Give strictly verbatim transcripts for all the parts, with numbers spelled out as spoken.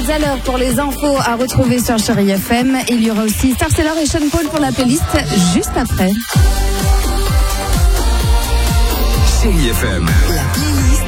à l'heure pour les infos à retrouver sur Chérie F M. Et il y aura aussi Star Sailor et Sean Paul pour la playlist juste après. Chérie F M. La playlist.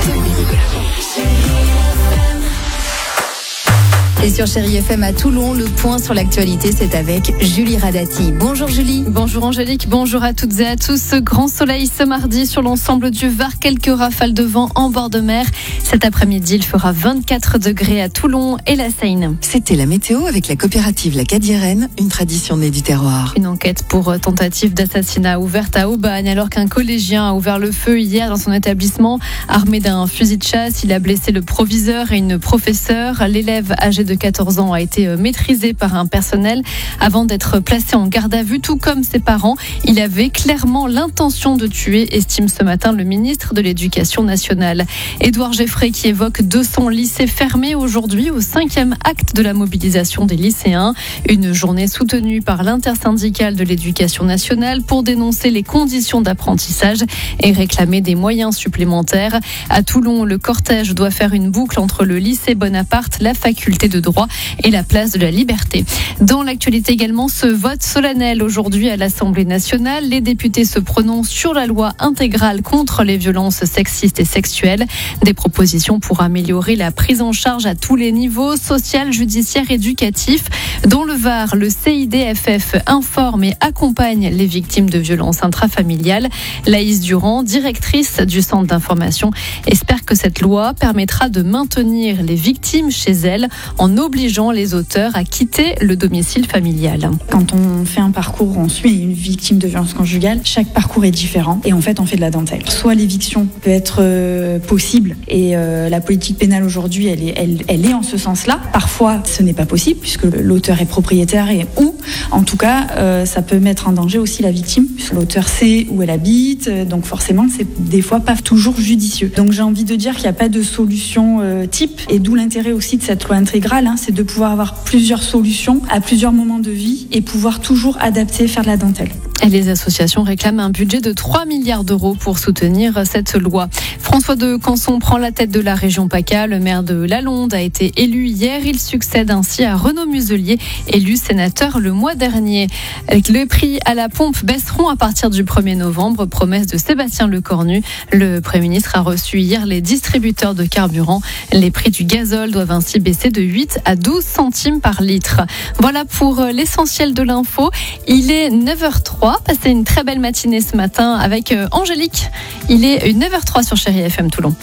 Et sur Chérie F M à Toulon, le point sur l'actualité, c'est avec Julie Radati. Bonjour Julie. Bonjour Angélique, bonjour à toutes et à tous. Grand soleil ce mardi sur l'ensemble du Var, quelques rafales de vent en bord de mer. Cet après-midi, il fera vingt-quatre degrés à Toulon et la Seine. C'était la météo avec la coopérative La Cadiérenne, une tradition née du terroir. Une enquête pour tentative d'assassinat ouverte à Aubagne alors qu'un collégien a ouvert le feu hier dans son établissement. Armé d'un fusil de chasse, il a blessé le proviseur et une professeure. L'élève âgé de quatorze ans a été maîtrisé par un personnel avant d'être placé en garde à vue, tout comme ses parents. Il avait clairement l'intention de tuer, estime ce matin le ministre de l'Éducation nationale. Édouard Geffray qui évoque deux cents lycées fermés aujourd'hui au cinquième acte de la mobilisation des lycéens. Une journée soutenue par l'intersyndicale de l'Éducation nationale pour dénoncer les conditions d'apprentissage et réclamer des moyens supplémentaires. À Toulon, le cortège doit faire une boucle entre le lycée Bonaparte, la faculté de droit et la place de la Liberté. Dans l'actualité également, ce vote solennel aujourd'hui à l'Assemblée nationale. Les députés se prononcent sur la loi intégrale contre les violences sexistes et sexuelles. Des propositions pour améliorer la prise en charge à tous les niveaux, social, judiciaire, éducatif. Dans le Var, le C I D F F informe et accompagne les victimes de violences intrafamiliales. Laïs Durand, directrice du centre d'information, espère que cette loi permettra de maintenir les victimes chez elles en obligeant les auteurs à quitter le domicile familial. Quand on fait un parcours, on suit une victime de violence conjugale, chaque parcours est différent et en fait on fait de la dentelle. Soit l'éviction peut être euh, possible et euh, la politique pénale aujourd'hui elle est, elle, elle est en ce sens-là. Parfois ce n'est pas possible puisque l'auteur est propriétaire et ou en tout cas euh, ça peut mettre en danger aussi la victime puisque l'auteur sait où elle habite, donc forcément c'est des fois pas toujours judicieux. Donc j'ai envie de dire qu'il n'y a pas de solution euh, type et d'où l'intérêt aussi de cette loi intégrale, hein, c'est de pouvoir avoir plusieurs solutions à plusieurs moments de vie et pouvoir toujours adapter, faire de la dentelle. Et les associations réclament un budget de trois milliards d'euros pour soutenir cette loi. François de Canson prend la tête de la région PACA. Le maire de Lalonde a été élu hier. Il succède ainsi à Renaud Muselier, élu sénateur le mois dernier. Les prix à la pompe baisseront à partir du premier novembre, promesse de Sébastien Lecornu. Le Premier ministre a reçu hier les distributeurs de carburant. Les prix du gazole doivent ainsi baisser de huit à douze centimes par litre. Voilà pour l'essentiel de l'info. Il est neuf heures zéro trois. Passez une très belle matinée ce matin avec Angélique. Il est neuf heures zéro trois sur Chérie F M Toulon.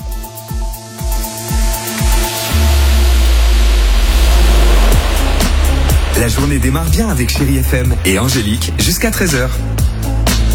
La journée démarre bien avec Chérie F M et Angélique jusqu'à treize heures.